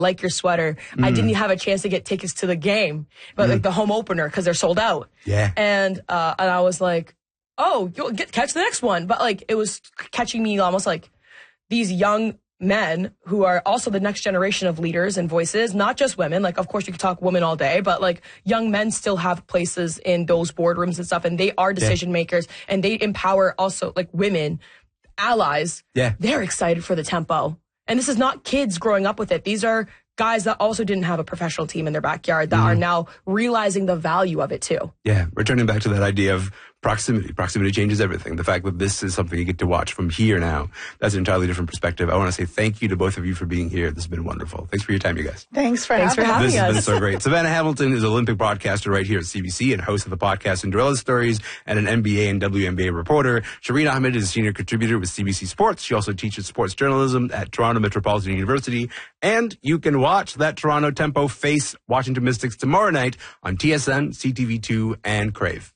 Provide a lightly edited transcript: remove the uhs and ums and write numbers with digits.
like your sweater. I didn't have a chance to get tickets to the game, but like the home opener because they're sold out. Yeah. And I was like, oh, you'll catch the next one. But like, it was catching me almost like these young men who are also the next generation of leaders and voices, not just women. Like, of course, you could talk women all day, but like young men still have places in those boardrooms and stuff, and they are decision makers, and they empower also like women, allies. Yeah. They're excited for the tempo. And this is not kids growing up with it. These are guys that also didn't have a professional team in their backyard that are now realizing the value of it too. Yeah, returning back to that idea of proximity. Proximity changes everything. The fact that this is something you get to watch from here now, that's an entirely different perspective. I want to say thank you to both of you for being here. This has been wonderful. Thanks for your time, you guys. Thanks for having us. This has been so great. Savannah Hamilton is an Olympic broadcaster right here at CBC and host of the podcast Cinderella Stories and an NBA and WNBA reporter. Shireen Ahmed is a senior contributor with CBC Sports. She also teaches sports journalism at Toronto Metropolitan University. And you can watch that Toronto Tempo face Washington Mystics tomorrow night on TSN, CTV2, and Crave.